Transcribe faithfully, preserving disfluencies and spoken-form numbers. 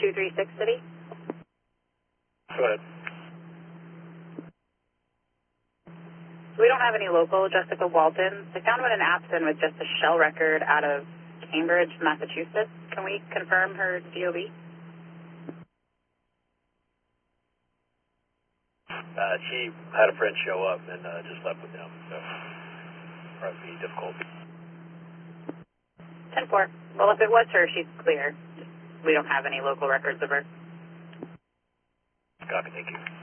two three six City. Go ahead. We don't have any local Jessica Walton. They found one in Aspen with just a shell record out of Cambridge, Massachusetts. Can we confirm her D O B? Uh, she had a friend show up and uh, just left with them, so probably be difficult. ten four. Well, if it was her, she's clear. We don't have any local records of her. Copy, thank you.